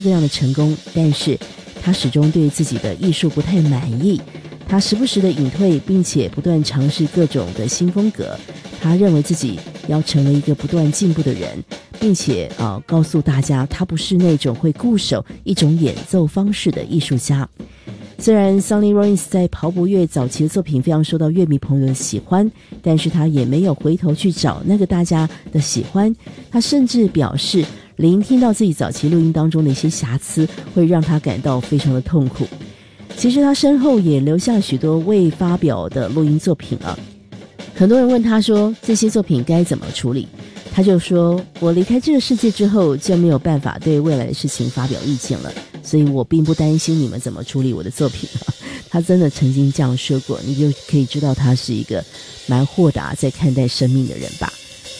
这样的成功，但是他始终对自己的艺术不太满意，他时不时的隐退，并且不断尝试各种的新风格。他认为自己要成为一个不断进步的人，并且告诉大家他不是那种会固守一种演奏方式的艺术家。虽然 Sonny Rollins 在跑步乐早期的作品非常受到乐迷朋友的喜欢，但是他也没有回头去找那个大家的喜欢。他甚至表示，聆听到自己早期录音当中的一些瑕疵，会让他感到非常的痛苦。其实他身后也留下了许多未发表的录音作品啊。很多人问他说，这些作品该怎么处理？他就说，我离开这个世界之后，就没有办法对未来的事情发表意见了，所以我并不担心你们怎么处理我的作品啊。他真的曾经这样说过，你就可以知道他是一个蛮豁达在看待生命的人吧。